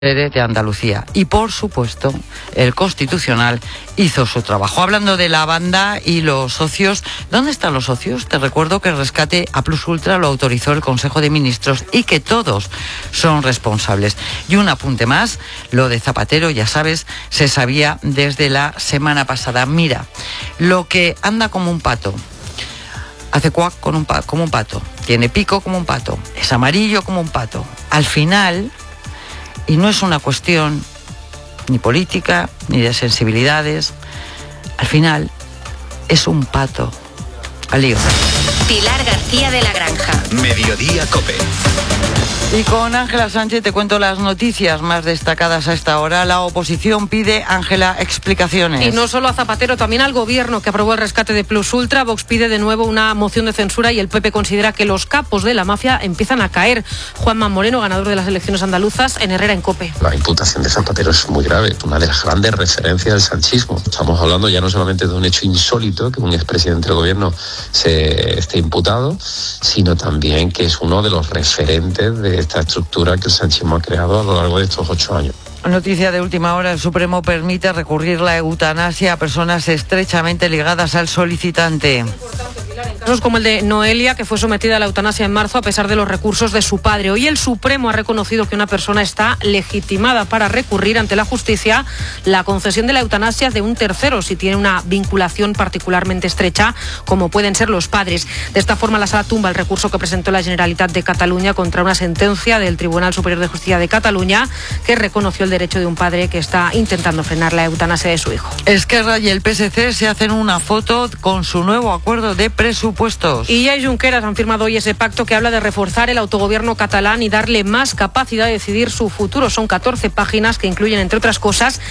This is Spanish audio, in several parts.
de Andalucía. Y por supuesto, el Constitucional hizo su trabajo. Hablando de la banda y los socios, ¿dónde están los socios? Te recuerdo que el rescate a Plus Ultra lo autorizó el Consejo de Ministros y que todos son responsables. Y un apunte más, lo de Zapatero, ya sabes, se sabía desde la semana pasada. Mira, lo que anda como un pato, hace cuac como un pato, tiene pico como un pato, es amarillo como un pato. Al final, y no es una cuestión ni política, ni de sensibilidades, al final es un pato. Al lío. Pilar García de la Granja. Mediodía COPE. Y con Ángela Sánchez te cuento las noticias más destacadas a esta hora. La oposición pide, Ángela, explicaciones. Y no solo a Zapatero, también al Gobierno que aprobó el rescate de Plus Ultra. Vox pide de nuevo una moción de censura y el PP considera que los capos de la mafia empiezan a caer. Juanma Moreno, ganador de las elecciones andaluzas, en Herrera en COPE. La imputación de Zapatero es muy grave, una de las grandes referencias del sanchismo. Estamos hablando ya no solamente de un hecho insólito, que un expresidente del Gobierno se esté imputado, sino también que es uno de los referentes de esta estructura que el sanchismo ha creado a lo largo de estos 8 años. Noticia de última hora, el Supremo permite recurrir la eutanasia a personas estrechamente ligadas al solicitante. Casos como el de Noelia, que fue sometida a la eutanasia en marzo a pesar de los recursos de su padre. Hoy el Supremo ha reconocido que una persona está legitimada para recurrir ante la justicia la concesión de la eutanasia de un tercero si tiene una vinculación particularmente estrecha, como pueden ser los padres. De esta forma, la Sala tumba el recurso que presentó la Generalitat de Cataluña contra una sentencia del Tribunal Superior de Justicia de Cataluña que reconoció el derecho de un padre que está intentando frenar la eutanasia de su hijo. Esquerra y el PSC se hacen una foto con su nuevo acuerdo de presupuestos. Y ya Junqueras han firmado hoy ese pacto que habla de reforzar el autogobierno catalán y darle más capacidad de decidir su futuro. Son 14 páginas que incluyen, entre otras cosas,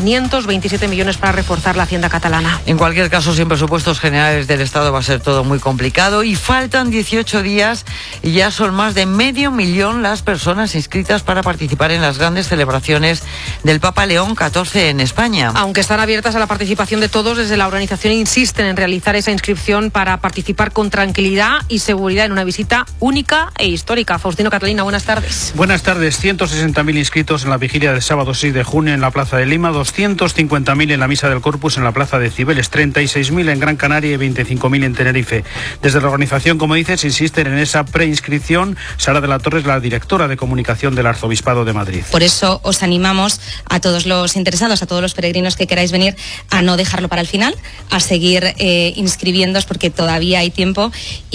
527 millones para reforzar la hacienda catalana. En cualquier caso, sin presupuestos generales del Estado va a ser todo muy complicado y faltan 18 días y ya son más de 500.000 las personas inscritas para participar en las grandes celebraciones del Papa León XIV en España. Aunque están abiertas a la participación de todos, desde la organización insisten en realizar esa inscripción para participar con tranquilidad y seguridad en una visita única e histórica. Faustino Catalina, buenas tardes. Buenas tardes. 160.000 inscritos en la vigilia del sábado 6 de junio en la Plaza de Lima, 250.000 en la Misa del Corpus en la Plaza de Cibeles, 36.000 en Gran Canaria y 25.000 en Tenerife. Desde la organización, como dices, insisten en esa preinscripción. Sara de la Torre es la directora de comunicación del Arzobispado de Madrid. Por eso os animamos a todos los interesados, a todos los peregrinos que queráis venir, a no dejarlo para el final, a seguir inscribiéndoos porque todavía hay tiempo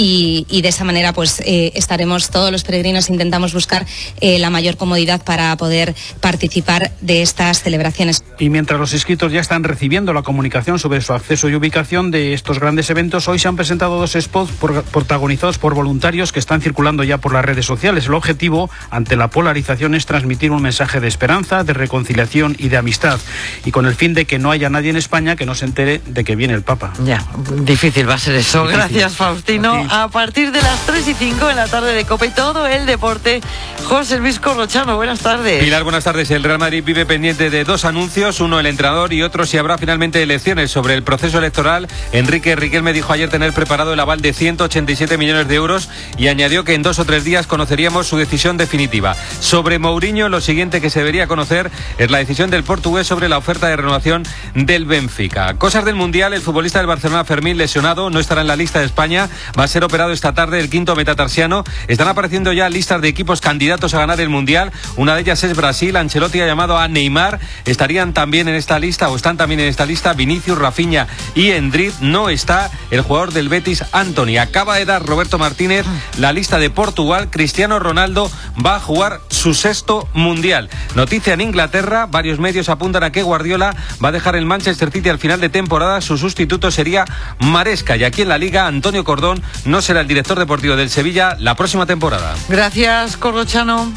y de esa manera pues estaremos todos los peregrinos, intentamos buscar la mayor comodidad para poder participar de estas celebraciones. Y mientras los inscritos ya están recibiendo la comunicación sobre su acceso y ubicación de estos grandes eventos, hoy se han presentado 2 spots protagonizados por voluntarios que están circulando ya por las redes sociales. El objetivo ante la polarización es transmitir un mensaje de esperanza, de reconciliación y de amistad, y con el fin de que no haya nadie en España que no se entere de que viene el Papa. Ya, difícil va a ser eso. Gracias, Faustino. A partir de las 3:05 en la tarde de COPE y todo el deporte, José Luis Corrochano, buenas tardes. Pilar, buenas tardes. El Real Madrid vive pendiente de 2 anuncios, uno el entrenador y otro si habrá finalmente elecciones. Sobre el proceso electoral, Enrique Riquelme dijo ayer tener preparado el aval de 187 millones de euros y añadió que en 2 o 3 días conoceríamos su decisión definitiva. Sobre Mourinho, lo siguiente que se debería conocer es la decisión del portugués sobre la oferta de renovación del Benfica. Cosas del Mundial, el futbolista del Barcelona, Fermín, lesionado, no estará en la lista de España, va a ser operado esta tarde el 5º metatarsiano. Están apareciendo ya listas de equipos candidatos a ganar el Mundial, una de ellas es Brasil. Ancelotti ha llamado a Neymar, estarían también en esta lista, o están también en esta lista, Vinicius, Rafinha y Endrick. No está el jugador del Betis, Antony. Acaba de dar Roberto Martínez la lista de Portugal. Cristiano Ronaldo va a jugar su 6º Mundial. Noticia en Inglaterra, varios medios apuntan a que Guardiola va a dejar el Manchester City al final de temporada. Su sustituto sería Maresca, y aquí en la Liga, Antonio Cordón no será el director deportivo del Sevilla la próxima temporada. Gracias, Corrochano.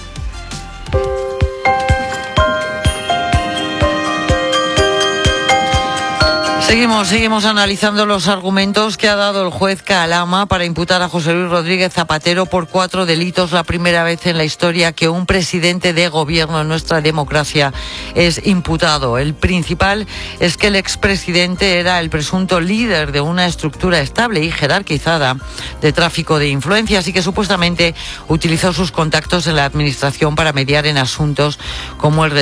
Seguimos analizando los argumentos que ha dado el juez Calama para imputar a José Luis Rodríguez Zapatero por 4 delitos, la primera vez en la historia que un presidente de gobierno en nuestra democracia es imputado. El principal es que el expresidente era el presunto líder de una estructura estable y jerarquizada de tráfico de influencias y que supuestamente utilizó sus contactos en la administración para mediar en asuntos como el